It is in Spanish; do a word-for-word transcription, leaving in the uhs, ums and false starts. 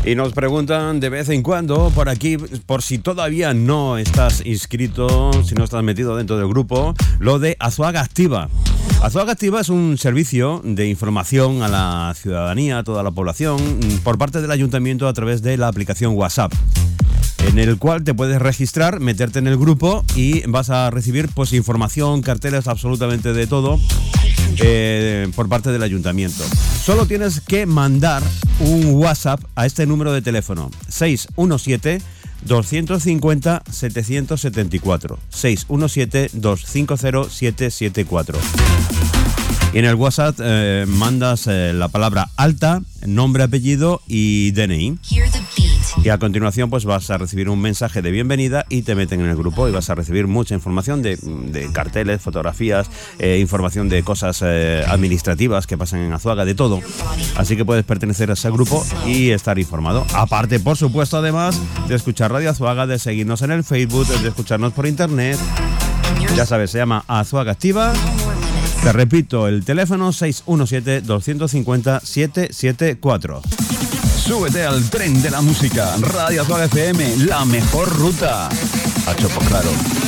Y nos preguntan de vez en cuando por aquí, por si todavía no estás inscrito, si no estás metido dentro del grupo, lo de Azuaga Activa. Azuaga Activa es un servicio de información a la ciudadanía, a toda la población, por parte del ayuntamiento a través de la aplicación WhatsApp, en el cual te puedes registrar, meterte en el grupo y vas a recibir pues información, carteles, absolutamente de todo eh, por parte del ayuntamiento. Solo tienes que mandar un WhatsApp a este número de teléfono: seis uno siete, dos cinco cero, siete siete cuatro, seis uno siete, dos cinco cero, siete siete cuatro. Y en el WhatsApp eh, mandas eh, la palabra alta, nombre, apellido y D N I. Y a continuación pues vas a recibir un mensaje de bienvenida y te meten en el grupo y vas a recibir mucha información de, de carteles, fotografías, eh, información de cosas eh, administrativas que pasan en Azuaga, de todo. Así que puedes pertenecer a ese grupo y estar informado. Aparte, por supuesto, además de escuchar Radio Azuaga, de seguirnos en el Facebook, de escucharnos por internet. Ya sabes, se llama Azuaga Activa. Te repito, el teléfono seis uno siete, dos cinco cero, siete siete cuatro. Súbete al tren de la música. Radio Azuaga F M, la mejor ruta. A Chopo Claro.